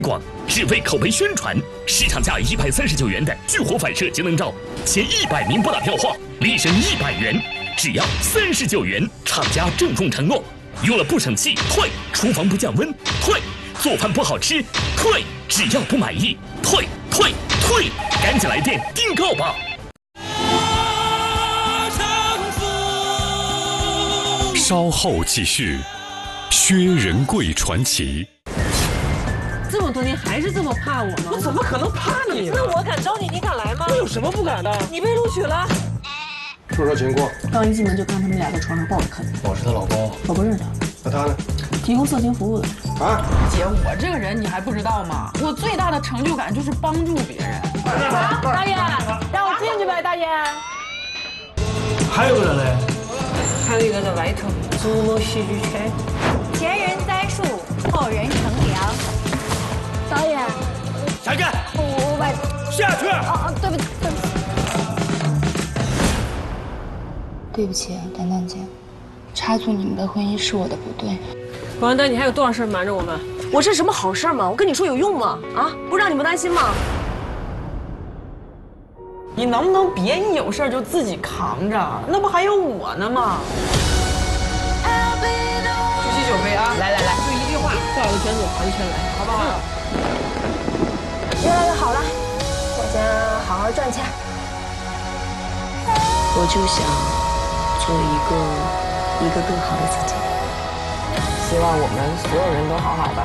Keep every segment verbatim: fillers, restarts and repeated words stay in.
广只为口碑宣传，市场价一百三十九元的聚火反射节能罩，前一百名拨打电话立省一百元，只要三十九元。厂家郑重承诺，用了不省气退，厨房不降温退，做饭不好吃退，只要不满意退退退，赶紧来电订购吧！ 稍后继续，薛仁贵传奇。 这么多年还是这么怕我吗？ 我怎么可能怕你呢？ 那我敢招你，你敢来吗？ 我有什么不敢的？ 你被录取了。 说说情况。 刚一进门就看他们俩在床上抱着啃。 我是她老公。 我不认识他。那他呢？ 提供色情服务的。 啊， 姐，我这个人你还不知道吗？我最大的成就感就是帮助别人。 大爷，让我进去呗，大爷。 还有个人嘞？ 还有一个在外头，注入戏剧圈。 前人栽树，后人乘凉。导演， 下去。 我我把下去。 哦哦，对不起，对不起。对不起，丹丹姐，插足你们的婚姻是我的不对。 保安丹，你还有多少事瞒着我们？ 我这什么好事吗？我跟你说有用吗？啊，不让你们担心吗？ 你能不能别一有事就自己扛着？那不还有我呢吗？举起酒杯啊！来来来，就一句话， 画个圈子盘圈来， 好不好？ 越来越好了，我将好好赚钱。 我就想做一个一个更好的自己。 希望我们所有人都好好的。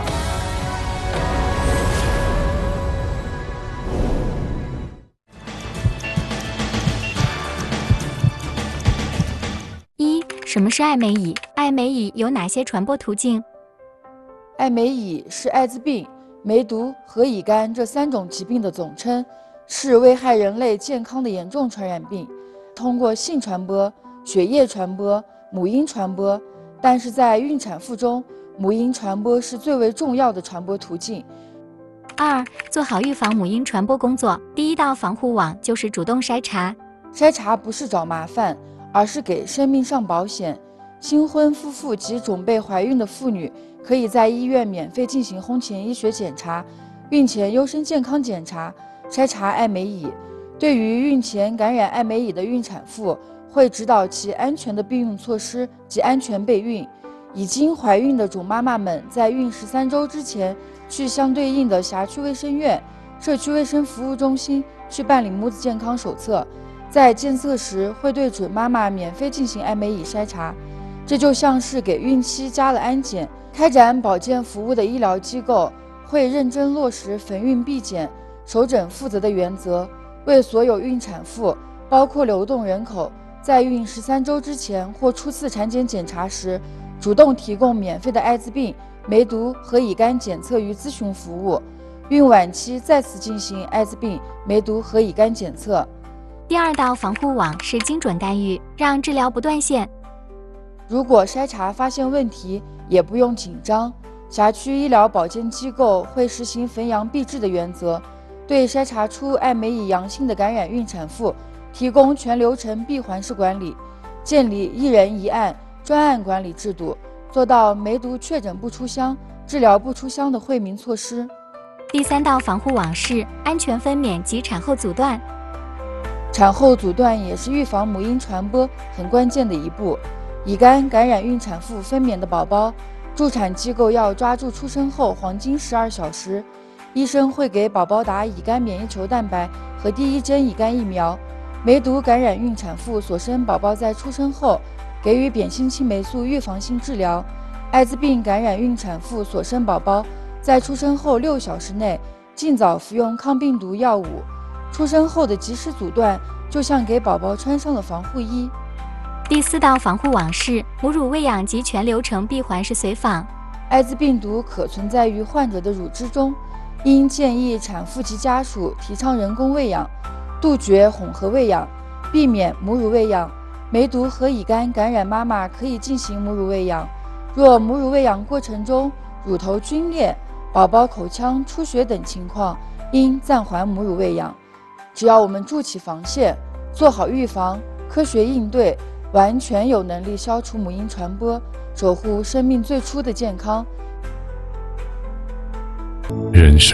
一、什么是艾美乙？艾美乙有哪些传播途径？ 艾美乙是艾滋病、梅毒和乙肝这三种疾病的总称，是危害人类健康的严重传染病，通过性传播、血液传播、母婴传播，但是在孕产妇中，母婴传播是最为重要的传播途径。 二、做好预防母婴传播工作，第一道防护网就是主动筛查。 筛查不是找麻烦，而是给生命上保险。新婚夫妇及准备怀孕的妇女可以在医院免费进行婚前医学检查，孕前优生健康检查，筛查艾美乙。对于孕前感染艾美乙的孕产妇，会指导其安全的避孕措施及安全备孕。已经怀孕的准妈妈们在孕十三周之前，去相对应的辖区卫生院、社区卫生服务中心去办理母子健康手册，在监测时会对准妈妈免费进行艾美乙筛查。这就像是给孕期加了安检。开展保健服务的医疗机构会认真落实逢孕必检、首诊负责的原则，为所有孕产妇，包括流动人口，在孕十三周之前或初次产检检查时，主动提供免费的艾滋病、梅毒和乙肝检测与咨询服务。孕晚期再次进行艾滋病、梅毒和乙肝检测。 第二道防护网是精准干预，让治疗不断线。 如果筛查发现问题，也不用紧张。辖区医疗保健机构会实行逢阳必治的原则，对筛查出艾美乙阳性的感染孕产妇提供全流程闭环式管理，建立一人一案专案管理制度，做到梅毒确诊不出乡、治疗不出乡的惠民措施。 第三道防护网是安全分娩及产后阻断。 产后阻断也是预防母婴传播很关键的一步。乙肝感染孕产妇分娩的宝宝，助产机构要抓住出生后黄金十二小时，医生会给宝宝打乙肝免疫球蛋白和第一针乙肝疫苗。梅毒感染孕产妇所生宝宝在出生后给予扁心青霉素预防性治疗。艾滋病感染孕产妇所生宝宝在出生后六小时内尽早服用抗病毒药物。出生后的及时阻断，就像给宝宝穿上了防护衣。 第四道防护网是母乳喂养及全流程闭环式随访。 艾滋病毒可存在于患者的乳汁中，应建议产妇及家属提倡人工喂养，杜绝混合喂养，避免母乳喂养。梅毒和乙肝感染妈妈可以进行母乳喂养，若母乳喂养过程中乳头皲裂、宝宝口腔出血等情况，应暂缓母乳喂养。只要我们筑起防线，做好预防，科学应对，完全有能力消除母婴传播，守护生命最初的健康。 人生